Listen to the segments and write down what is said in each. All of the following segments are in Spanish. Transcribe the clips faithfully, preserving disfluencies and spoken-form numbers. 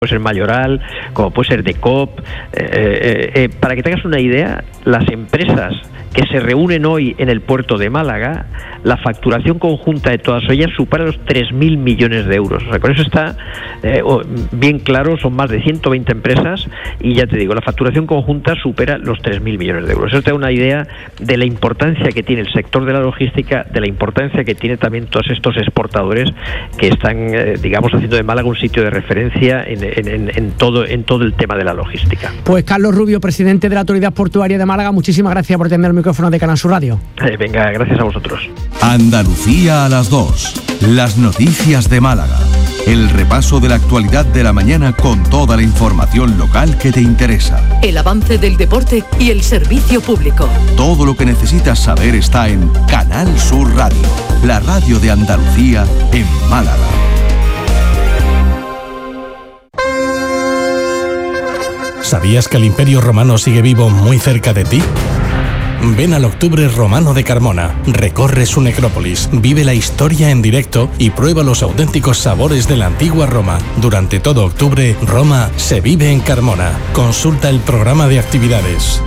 puede ser Mayoral, como puede ser Decop. Eh, eh, eh, para que tengas una idea, las empresas que se reúnen hoy en el puerto de Málaga, la facturación conjunta de todas ellas supera los tres mil millones de euros. O sea, con eso está eh, bien claro, son más de ciento veinte empresas y ya te digo, la facturación conjunta supera los tres mil millones de euros. Eso te da una idea de la importancia que tiene el sector de la logística, de la importancia que tiene también todos estos exportadores que están, eh, digamos, haciendo de Málaga un sitio de referencia en, en, en, en, todo, en todo el tema de la logística. Pues Carlos Rubio, presidente de la Autoridad Portuaria de Málaga, muchísimas gracias por tener el micrófono de Canal Sur Radio. Eh, venga, gracias a vosotros. Andalucía a las dos. Las noticias de Málaga. El repaso de la actualidad de la mañana con toda la información local que te interesa. El avance del deporte y el servicio público. Todo lo que necesitas saber está en Canal Sur Radio, la radio de Andalucía en Málaga. ¿Sabías que el Imperio Romano sigue vivo muy cerca de ti? Ven al Octubre Romano de Carmona, recorre su necrópolis, vive la historia en directo y prueba los auténticos sabores de la antigua Roma. Durante todo octubre, Roma se vive en Carmona. Consulta el programa de actividades.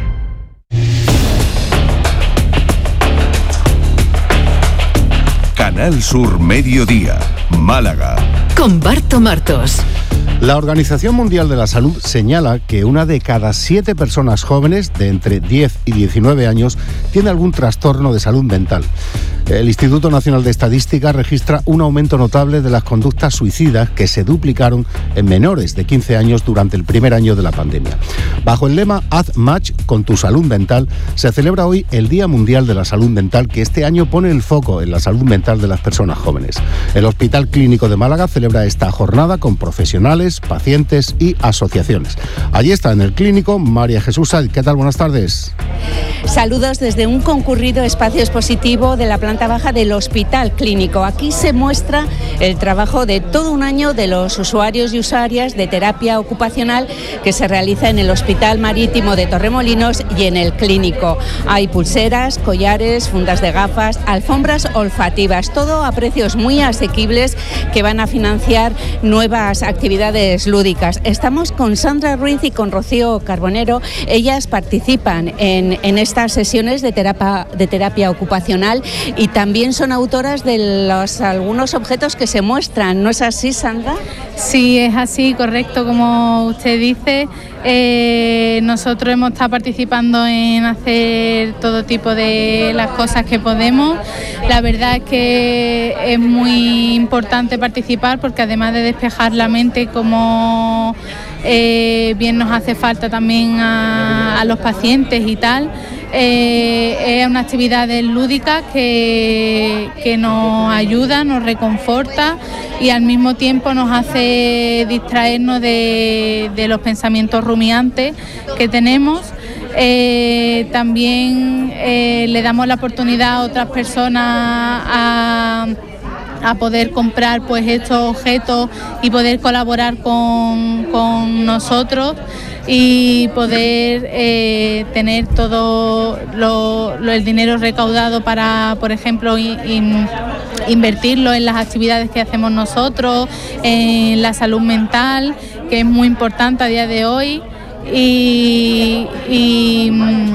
Canal Sur Mediodía, Málaga. Con Barto Martos. La Organización Mundial de la Salud señala que una de cada siete personas jóvenes de entre diez y diecinueve años tiene algún trastorno de salud mental. El Instituto Nacional de Estadística registra un aumento notable de las conductas suicidas que se duplicaron en menores de quince años durante el primer año de la pandemia. Bajo el lema Haz Match con tu salud mental, se celebra hoy el Día Mundial de la Salud Mental, que este año pone el foco en la salud mental de las personas jóvenes. El Hospital Clínico de Málaga celebra esta jornada con profesionales, pacientes y asociaciones. Allí está en el clínico María Jesús Said. ¿Qué tal? Buenas tardes. Saludos desde un concurrido espacio expositivo de la planta baja del Hospital Clínico. Aquí se muestra el trabajo de todo un año de los usuarios y usuarias de terapia ocupacional que se realiza en el Hospital Marítimo de Torremolinos y en el Clínico. Hay pulseras, collares, fundas de gafas, alfombras olfativas, todo a precios muy asequibles que van a financiar nuevas actividades lúdicas. Estamos con Sandra Ruiz y con Rocío Carbonero. Ellas participan en, en estas sesiones de terapia, de terapia ocupacional y también son autoras de los algunos objetos que se muestran. ¿No es así, Sandra? Sí, es así, correcto, como usted dice. Eh, nosotros hemos estado participando en hacer todo tipo de las cosas que podemos. La verdad es que es muy importante participar porque además de despejar la mente, como eh, bien nos hace falta también a, a los pacientes y tal, Eh, es una actividad lúdica que, que nos ayuda, nos reconforta y al mismo tiempo nos hace distraernos de, de los pensamientos rumiantes que tenemos. Eh, también eh, le damos la oportunidad a otras personas a a poder comprar pues estos objetos y poder colaborar con, con nosotros y poder eh, tener todo lo, lo, el dinero recaudado para, por ejemplo, in, in, invertirlo en las actividades que hacemos nosotros, en la salud mental, que es muy importante a día de hoy, y, y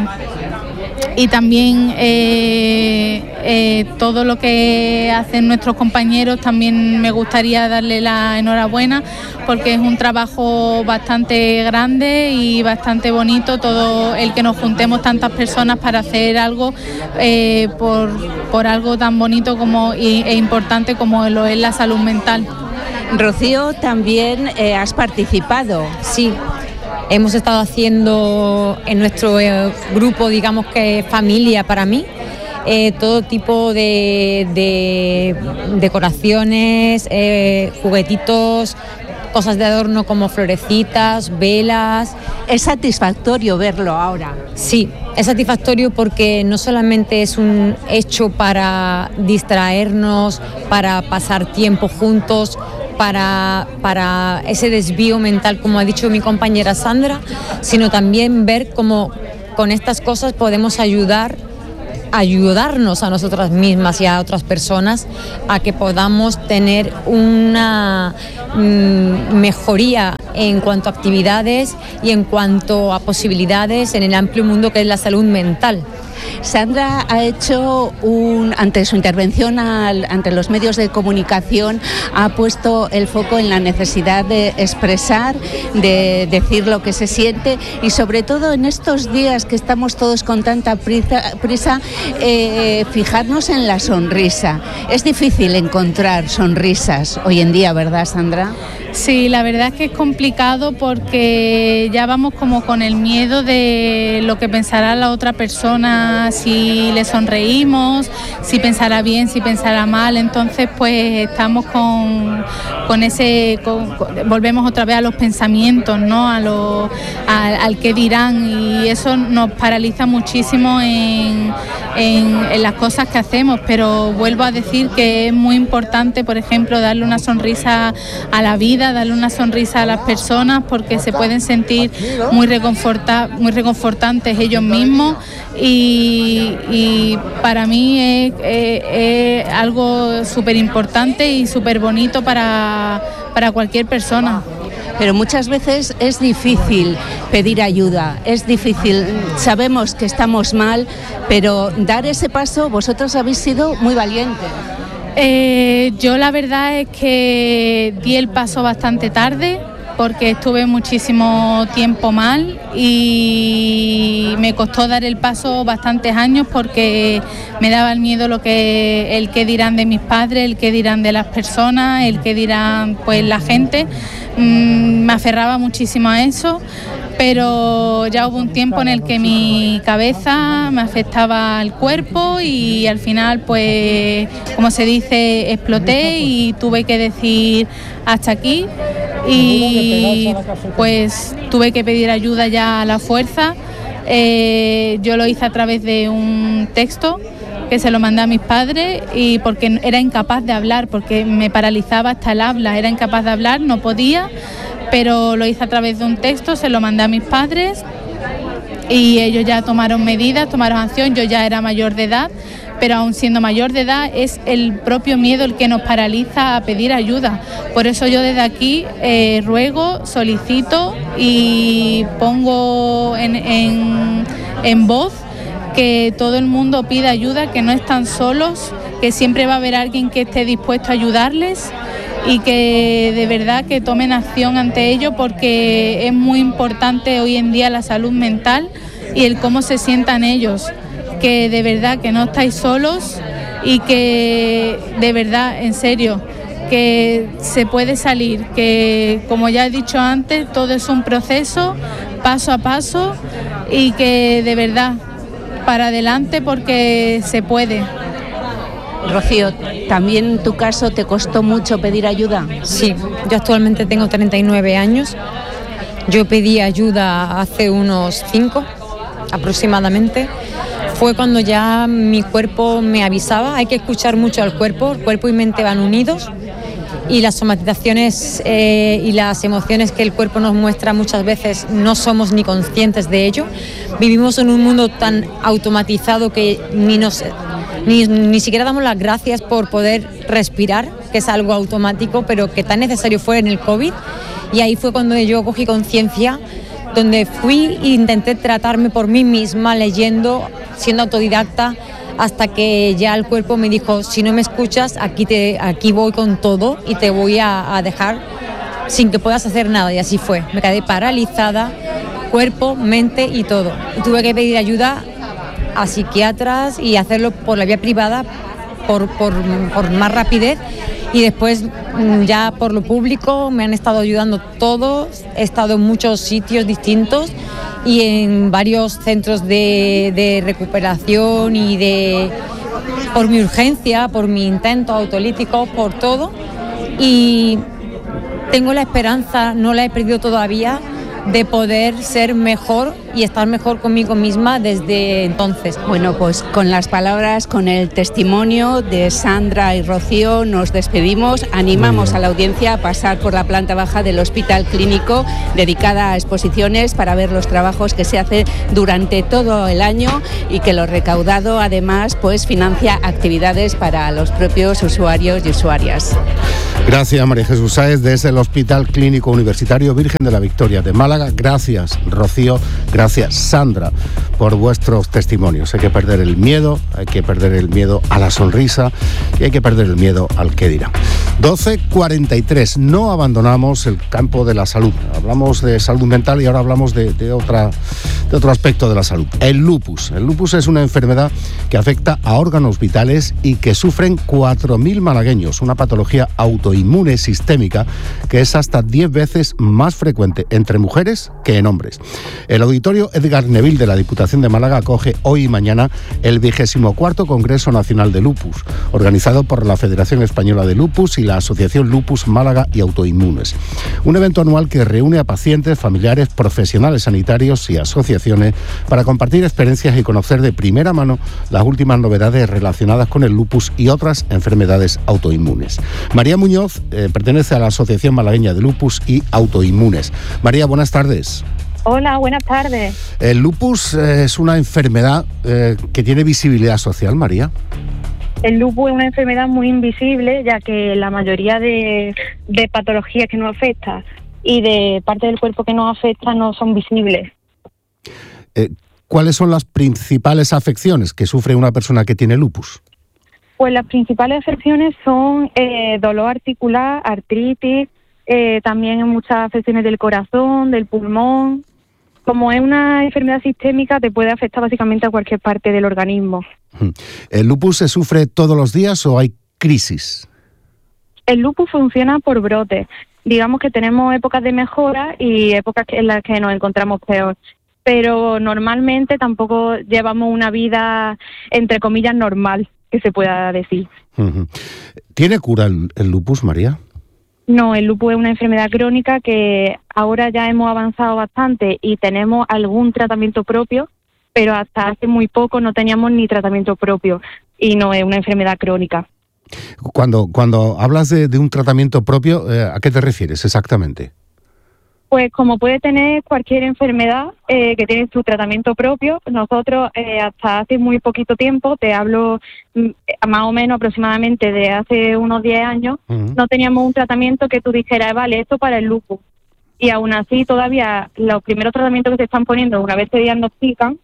y también eh, eh, todo lo que hacen nuestros compañeros. También me gustaría darle la enhorabuena porque es un trabajo bastante grande y bastante bonito, todo el que nos juntemos tantas personas para hacer algo eh, por, por algo tan bonito como, y, e importante como lo es la salud mental. Rocío, también eh, has participado. Sí. Hemos estado haciendo en nuestro eh, grupo, digamos que familia para mí, eh, todo tipo de, de decoraciones, eh, juguetitos, cosas de adorno como florecitas, velas. Es satisfactorio verlo ahora. Sí, es satisfactorio porque no solamente es un hecho para distraernos, para pasar tiempo juntos, Para, para ese desvío mental, como ha dicho mi compañera Sandra, sino también ver cómo con estas cosas podemos ayudar ayudarnos a nosotras mismas y a otras personas a que podamos tener una mm, mejoría en cuanto a actividades y en cuanto a posibilidades en el amplio mundo que es la salud mental. Sandra ha hecho un, ante su intervención al, ante los medios de comunicación, ha puesto el foco en la necesidad de expresar, de decir lo que se siente y sobre todo en estos días que estamos todos con tanta prisa, prisa eh, fijarnos en la sonrisa. Es difícil encontrar sonrisas hoy en día, ¿verdad, Sandra? Sí, la verdad es que es complicado porque ya vamos como con el miedo de lo que pensará la otra persona, si le sonreímos, si pensará bien, si pensará mal. Entonces pues estamos con, con ese, con, con, volvemos otra vez a los pensamientos, ¿no? A lo, a, al qué dirán, y eso nos paraliza muchísimo en, en, en las cosas que hacemos. Pero vuelvo a decir que es muy importante, por ejemplo, darle una sonrisa a la vida, darle una sonrisa a las personas, porque se pueden sentir muy, reconforta, muy reconfortantes ellos mismos, y, y para mí es, es, es algo súper importante y súper bonito para, para cualquier persona. Pero muchas veces es difícil pedir ayuda, es difícil, sabemos que estamos mal, pero dar ese paso, vosotros habéis sido muy valientes. Eh, yo la verdad es que di el paso bastante tarde porque estuve muchísimo tiempo mal y me costó dar el paso bastantes años porque me daba el miedo lo que el que dirán de mis padres, el que dirán de las personas, el que dirán pues la gente. Mm, me aferraba muchísimo a eso. Pero ya hubo un tiempo en el que mi cabeza me afectaba al cuerpo y al final, pues, como se dice, exploté y tuve que decir hasta aquí y pues tuve que pedir ayuda ya a la fuerza. Eh, yo lo hice a través de un texto que se lo mandé a mis padres y porque era incapaz de hablar, porque me paralizaba hasta el habla, era incapaz de hablar, no podía. Pero lo hice a través de un texto, se lo mandé a mis padres y ellos ya tomaron medidas, tomaron acción. Yo ya era mayor de edad, pero aún siendo mayor de edad es el propio miedo el que nos paraliza a pedir ayuda. Por eso yo desde aquí eh, ruego, solicito y pongo en, en, en voz que todo el mundo pida ayuda, que no están solos, que siempre va a haber alguien que esté dispuesto a ayudarles y que de verdad que tomen acción ante ello, porque es muy importante hoy en día la salud mental y el cómo se sientan ellos, que de verdad que no estáis solos y que de verdad, en serio, que se puede salir, que como ya he dicho antes, todo es un proceso, paso a paso, y que de verdad, para adelante porque se puede. Rocío, ¿también en tu caso te costó mucho pedir ayuda? Sí, yo actualmente tengo treinta y nueve años. Yo pedí ayuda hace unos cinco aproximadamente. Fue cuando ya mi cuerpo me avisaba. Hay que escuchar mucho al cuerpo, el cuerpo y mente van unidos. Y las somatizaciones eh, y las emociones que el cuerpo nos muestra muchas veces no somos ni conscientes de ello. Vivimos en un mundo tan automatizado que ni nos... Ni, ni siquiera damos las gracias por poder respirar, que es algo automático, pero que tan necesario fue en el COVID. Y ahí fue cuando yo cogí conciencia, donde fui e intenté tratarme por mí misma, leyendo, siendo autodidacta, hasta que ya el cuerpo me dijo, si no me escuchas, aquí, te, aquí voy con todo y te voy a, a dejar sin que puedas hacer nada. Y así fue, me quedé paralizada, cuerpo, mente y todo. Y tuve que pedir ayuda a psiquiatras y hacerlo por la vía privada, por, por, por más rapidez, y después ya por lo público me han estado ayudando todos. He estado en muchos sitios distintos y en varios centros de, de recuperación y de por mi urgencia, por mi intento autolítico, por todo, y tengo la esperanza, no la he perdido todavía, de poder ser mejor y estar mejor conmigo misma desde entonces. Bueno, pues con las palabras, con el testimonio de Sandra y Rocío nos despedimos. Animamos a la audiencia a pasar por la planta baja del Hospital Clínico dedicada a exposiciones para ver los trabajos que se hacen durante todo el año y que lo recaudado además pues financia actividades para los propios usuarios y usuarias. Gracias, María Jesús Sáez, desde el Hospital Clínico Universitario Virgen de la Victoria de Málaga. Gracias, Rocío. Gracias, Sandra, por vuestros testimonios. Hay que perder el miedo, hay que perder el miedo a la sonrisa y hay que perder el miedo al qué dirán. doce cuarenta y tres. No abandonamos el campo de la salud. Hablamos de salud mental y ahora hablamos de, de, otra, de otro aspecto de la salud. El lupus. El lupus es una enfermedad que afecta a órganos vitales y que sufren cuatro mil malagueños. Una patología autoinmune sistémica que es hasta diez veces más frecuente entre mujeres que en hombres. El Auditorio Edgar Neville de la Diputación de Málaga acoge hoy y mañana el vigésimo cuarto Congreso Nacional de Lupus, organizado por la Federación Española de Lupus y la Asociación Lupus Málaga y Autoinmunes. Un evento anual que reúne a pacientes, familiares, profesionales sanitarios y asociaciones para compartir experiencias y conocer de primera mano las últimas novedades relacionadas con el lupus y otras enfermedades autoinmunes. María Muñoz eh, pertenece a la Asociación Malagueña de Lupus y Autoinmunes. María, buenas tardes. Hola, buenas tardes. El lupus eh, es una enfermedad eh, que tiene visibilidad social, María. El lupus es una enfermedad muy invisible, ya que la mayoría de, de patologías que nos afectan y de parte del cuerpo que nos afecta no son visibles. Eh, ¿Cuáles son las principales afecciones que sufre una persona que tiene lupus? Pues las principales afecciones son eh, dolor articular, artritis, eh, también en muchas afecciones del corazón, del pulmón. Como es una enfermedad sistémica, te puede afectar básicamente a cualquier parte del organismo. ¿El lupus se sufre todos los días o hay crisis? El lupus funciona por brotes. Digamos que tenemos épocas de mejora y épocas en las que nos encontramos peor. Pero normalmente tampoco llevamos una vida, entre comillas, normal, que se pueda decir. ¿Tiene cura el, el lupus, María? No, el lupus es una enfermedad crónica que ahora ya hemos avanzado bastante y tenemos algún tratamiento propio, pero hasta hace muy poco no teníamos ni tratamiento propio y no es una enfermedad crónica. Cuando, cuando hablas de, de un tratamiento propio, eh, ¿a qué te refieres exactamente? Pues como puede tener cualquier enfermedad eh, que tiene su tratamiento propio, nosotros eh, hasta hace muy poquito tiempo, te hablo mm, más o menos aproximadamente de hace unos diez años, uh-huh. no teníamos un tratamiento que tú dijeras, vale, esto para el lupus. Y aún así todavía los primeros tratamientos que se están poniendo una vez se diagnostican,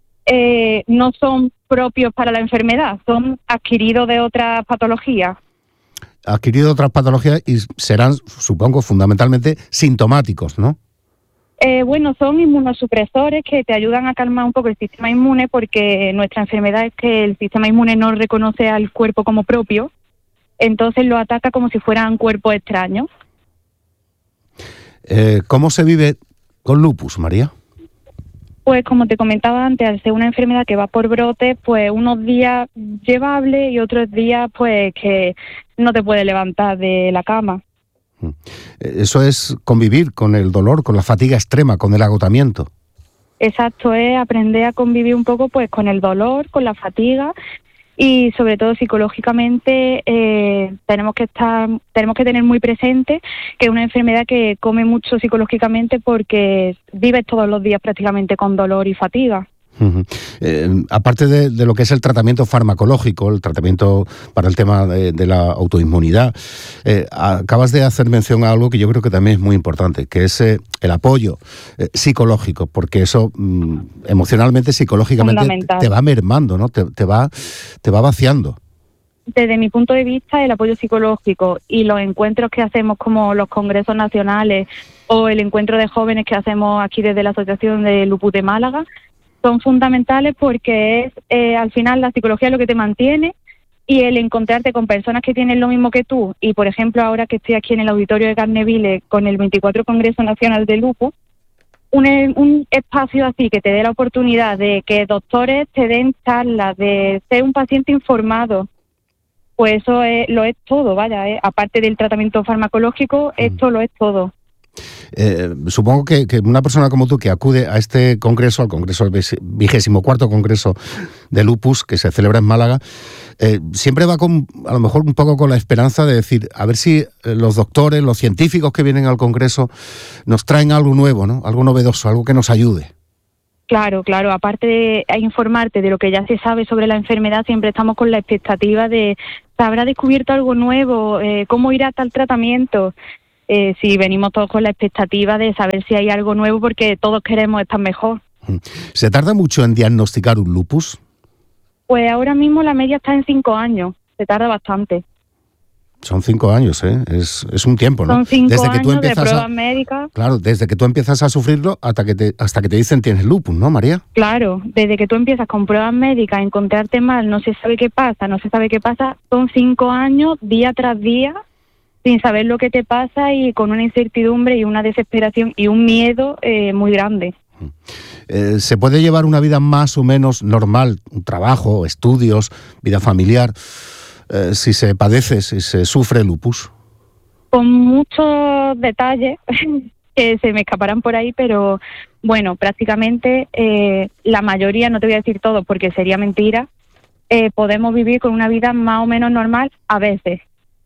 eh, no son propios para la enfermedad, son adquiridos de otras patologías. Adquirido otras patologías y serán, supongo, fundamentalmente sintomáticos, ¿no? Eh, bueno, son inmunosupresores que te ayudan a calmar un poco el sistema inmune porque nuestra enfermedad es que el sistema inmune no reconoce al cuerpo como propio, entonces lo ataca como si fueran cuerpos extraños. Eh, ¿Cómo se vive con lupus, María? Pues como te comentaba antes, al ser una enfermedad que va por brotes, pues unos días llevables y otros días pues que no te puedes levantar de la cama. Eso es convivir con el dolor, con la fatiga extrema, con el agotamiento. Exacto, es aprender a convivir un poco pues con el dolor, con la fatiga y sobre todo psicológicamente eh, tenemos que estar, tenemos que tener muy presente que es una enfermedad que come mucho psicológicamente porque vives todos los días prácticamente con dolor y fatiga. Uh-huh. Eh, aparte de, de lo que es el tratamiento farmacológico, el tratamiento para el tema de, de la autoinmunidad, eh, acabas de hacer mención a algo que yo creo que también es muy importante, que es eh, el apoyo eh, psicológico, porque eso mm, emocionalmente, psicológicamente te va mermando, ¿no? Te, te va, te va vaciando. Desde mi punto de vista, el apoyo psicológico y los encuentros que hacemos como los congresos nacionales o el encuentro de jóvenes que hacemos aquí desde la Asociación de Lupus de Málaga son fundamentales porque es eh, al final la psicología es lo que te mantiene y el encontrarte con personas que tienen lo mismo que tú y por ejemplo ahora que estoy aquí en el auditorio de Carneville con el veinticuatro Congreso Nacional de Lupus, un, un espacio así que te dé la oportunidad de que doctores te den charlas, de ser un paciente informado, pues eso es, lo es todo, vaya, eh. aparte del tratamiento farmacológico, esto lo es todo. Eh, supongo que, que una persona como tú que acude a este congreso, al congreso, el vigésimo cuarto congreso de lupus que se celebra en Málaga, eh, siempre va con, a lo mejor un poco con la esperanza de decir, a ver si los doctores, los científicos que vienen al congreso nos traen algo nuevo, ¿no? Algo novedoso, algo que nos ayude. Claro, claro. Aparte de informarte de lo que ya se sabe sobre la enfermedad, siempre estamos con la expectativa de, ¿se habrá descubierto algo nuevo? Eh, ¿Cómo irá tal tratamiento? Eh, si venimos todos con la expectativa de saber si hay algo nuevo, porque todos queremos estar mejor. ¿Se tarda mucho en diagnosticar un lupus? Pues ahora mismo la media está en cinco años. Se tarda bastante. Son cinco años, ¿eh? Es, es un tiempo, ¿no? Son cinco desde que tú años de empiezas pruebas a, médicas. Claro, desde que tú empiezas a sufrirlo hasta que te, hasta que te dicen tienes lupus, ¿no, María? Claro, desde que tú empiezas con pruebas médicas, a encontrarte mal, no se sabe qué pasa, no se sabe qué pasa. Son cinco años, día tras día, sin saber lo que te pasa y con una incertidumbre y una desesperación y un miedo eh, muy grande. Eh, ¿Se puede llevar una vida más o menos normal, un trabajo, estudios, vida familiar, eh, si se padece, si se sufre lupus? Con muchos detalles que se me escaparán por ahí, pero bueno, prácticamente eh, la mayoría, no te voy a decir todo porque sería mentira, eh, podemos vivir con una vida más o menos normal a veces.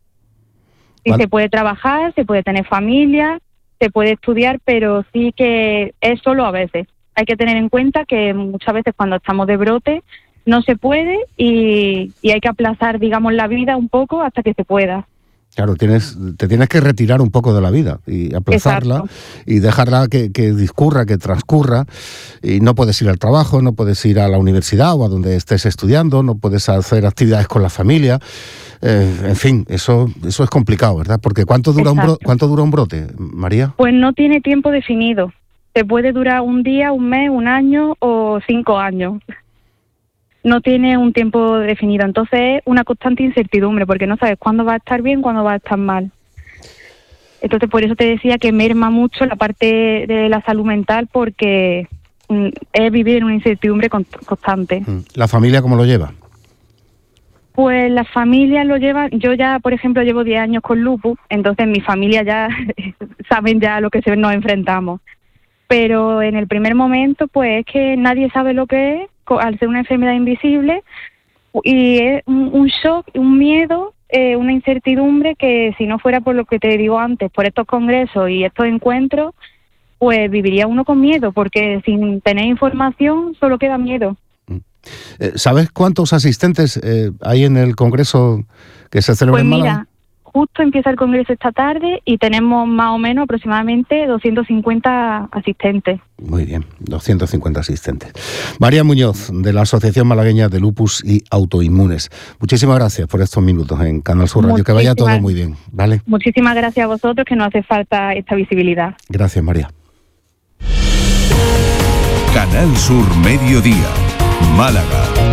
Y se puede trabajar, se puede tener familia, se puede estudiar, pero sí que es solo a veces. Hay que tener en cuenta que muchas veces cuando estamos de brote no se puede y, y hay que aplazar, digamos, la vida un poco hasta que se pueda. Claro, tienes, te tienes que retirar un poco de la vida y aplazarla. Exacto. Y dejarla que, que discurra, que transcurra. Y no puedes ir al trabajo, no puedes ir a la universidad o a donde estés estudiando, no puedes hacer actividades con la familia. Eh, en fin, eso eso es complicado, ¿verdad? Porque ¿cuánto dura, un bro, ¿cuánto dura un brote, María? Pues no tiene tiempo definido. Te puede durar un día, un mes, un año o cinco años. No tiene un tiempo definido, entonces es una constante incertidumbre porque no sabes cuándo va a estar bien, cuándo va a estar mal. Entonces por eso te decía que merma mucho la parte de la salud mental porque mm, es vivir en una incertidumbre constante. ¿La familia cómo lo lleva? Pues la familia lo lleva, yo ya por ejemplo llevo diez años con lupus, entonces mi familia ya saben ya a lo que nos enfrentamos. Pero en el primer momento pues es que nadie sabe lo que es, al ser una enfermedad invisible, y es un, un shock, un miedo, eh, una incertidumbre que si no fuera por lo que te digo antes, por estos congresos y estos encuentros, pues viviría uno con miedo, porque sin tener información solo queda miedo. ¿Sabes cuántos asistentes eh, hay en el congreso que se celebra pues en Málaga? Mira, justo empieza el congreso esta tarde y tenemos más o menos aproximadamente doscientos cincuenta asistentes. Muy bien, doscientos cincuenta asistentes. María Muñoz, de la Asociación Malagueña de Lupus y Autoinmunes. Muchísimas gracias por estos minutos en Canal Sur Radio. Que vaya todo muy bien, ¿vale? Muchísimas gracias a vosotros, que nos hace falta esta visibilidad. Gracias, María. Canal Sur Mediodía, Málaga.